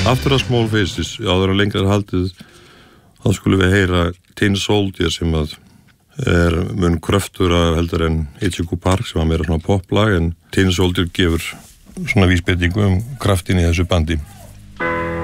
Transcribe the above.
After a Small Faces, áður að lengra haldið, þá skulum við heyra Tin Soldier sem að mun kröftugri heldur en Ichigo Park sem var meira svona poplag, en Tin Soldier gefur svona vísbendingu kraftinn í þessu bandi.